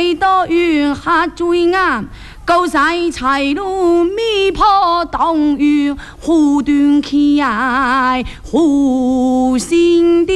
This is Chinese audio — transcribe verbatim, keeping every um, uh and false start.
水到云下最暗。高山柴路米破东雨，湖断起来湖心的。